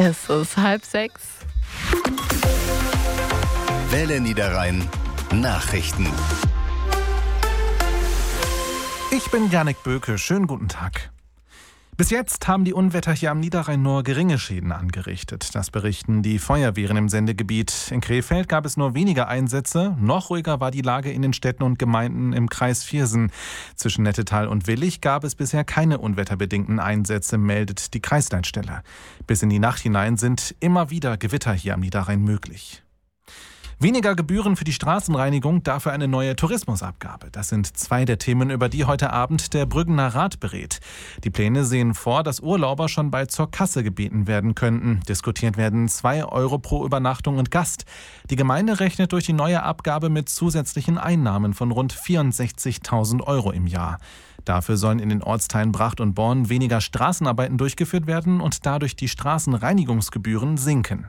Es ist 5:30. Welle Niederrhein Nachrichten. Ich bin Jannik Böke. Schönen guten Tag. Bis jetzt haben die Unwetter hier am Niederrhein nur geringe Schäden angerichtet. Das berichten die Feuerwehren im Sendegebiet. In Krefeld gab es nur weniger Einsätze. Noch ruhiger war die Lage in den Städten und Gemeinden im Kreis Viersen. Zwischen Nettetal und Willich gab es bisher keine unwetterbedingten Einsätze, meldet die Kreisleitstelle. Bis in die Nacht hinein sind immer wieder Gewitter hier am Niederrhein möglich. Weniger Gebühren für die Straßenreinigung, dafür eine neue Tourismusabgabe. Das sind zwei der Themen, über die heute Abend der Brüggener Rat berät. Die Pläne sehen vor, dass Urlauber schon bald zur Kasse gebeten werden könnten. Diskutiert werden 2 Euro pro Übernachtung und Gast. Die Gemeinde rechnet durch die neue Abgabe mit zusätzlichen Einnahmen von rund 64.000 Euro im Jahr. Dafür sollen in den Ortsteilen Bracht und Born weniger Straßenarbeiten durchgeführt werden und dadurch die Straßenreinigungsgebühren sinken.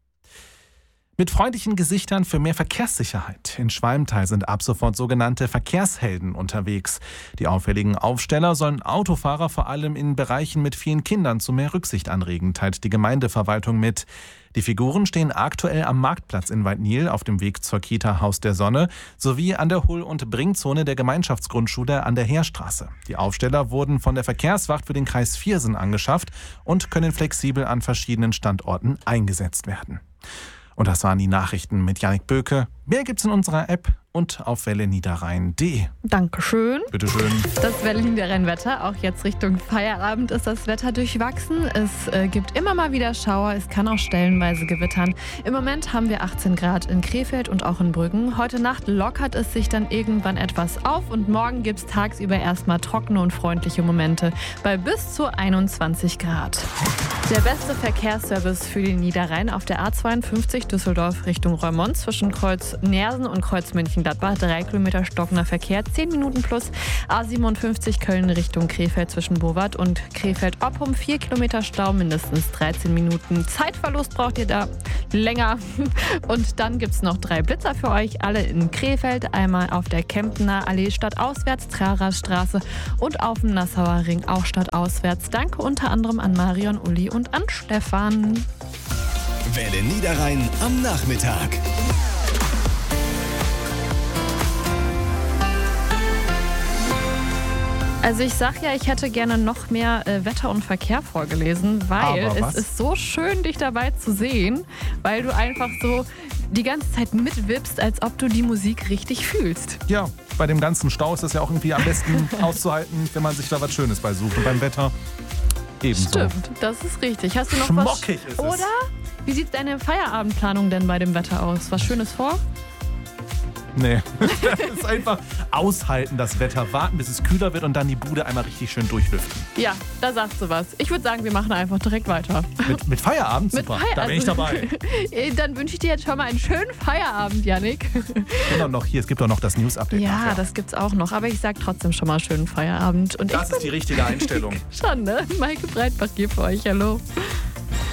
Mit freundlichen Gesichtern für mehr Verkehrssicherheit. In Schwalmtal sind ab sofort sogenannte Verkehrshelden unterwegs. Die auffälligen Aufsteller sollen Autofahrer vor allem in Bereichen mit vielen Kindern zu mehr Rücksicht anregen, teilt die Gemeindeverwaltung mit. Die Figuren stehen aktuell am Marktplatz in Waldnil auf dem Weg zur Kita Haus der Sonne sowie an der Hull- und Bringzone der Gemeinschaftsgrundschule an der Heerstraße. Die Aufsteller wurden von der Verkehrswacht für den Kreis Viersen angeschafft und können flexibel an verschiedenen Standorten eingesetzt werden. Und das waren die Nachrichten mit Jannik Böke. Mehr gibt's in unserer App und auf welleniederrhein.de. Dankeschön. Bitteschön. Das Welle Niederrhein-Wetter. Auch jetzt Richtung Feierabend ist das Wetter durchwachsen. Es gibt immer mal wieder Schauer. Es kann auch stellenweise gewittern. Im Moment haben wir 18 Grad in Krefeld und auch in Brüggen. Heute Nacht lockert es sich dann irgendwann etwas auf und morgen gibt es tagsüber erstmal trockene und freundliche Momente bei bis zu 21 Grad. Der beste Verkehrsservice für den Niederrhein auf der A52 Düsseldorf Richtung Reumont zwischen Kreuz Nersen und Kreuz München-Gladbach. 3 Kilometer stockender Verkehr, 10 Minuten plus. A57 Köln Richtung Krefeld zwischen Bowart und Krefeld-Oppum. 4 Kilometer Stau, mindestens 13 Minuten. Zeitverlust braucht ihr da länger. Und dann gibt es noch 3 Blitzer für euch, alle in Krefeld. Einmal auf der Kemptener Allee stadtauswärts, Trarerstraße und auf dem Nassauer Ring auch stadtauswärts. Danke unter anderem an Marion, Uli und an Stefan. Welle Niederrhein am Nachmittag. Also ich sag ja, ich hätte gerne noch mehr Wetter und Verkehr vorgelesen, weil es ist so schön, dich dabei zu sehen, weil du einfach so die ganze Zeit mitwippst, als ob du die Musik richtig fühlst. Ja, bei dem ganzen Stau ist das ja auch irgendwie am besten auszuhalten, wenn man sich da was Schönes bei sucht. Und beim Wetter ebenso. Stimmt, das ist richtig. Hast du noch schmockig was? Ist es. Oder? Wie sieht deine Feierabendplanung denn bei dem Wetter aus? Was Schönes vor? Nee, das ist einfach aushalten, das Wetter, warten, bis es kühler wird und dann die Bude einmal richtig schön durchlüften. Ja, da sagst du was. Ich würde sagen, wir machen einfach direkt weiter. Mit Feierabend? Super, da bin ich dabei. Dann wünsche ich dir jetzt schon mal einen schönen Feierabend, Jannik. Es gibt doch noch das News-Update. Ja, nachher. das gibt's auch noch. Aber ich sag trotzdem schon mal schönen Feierabend. Und Das ist die richtige Einstellung. Schon, ne? Maike Breitbach hier für euch. Hallo.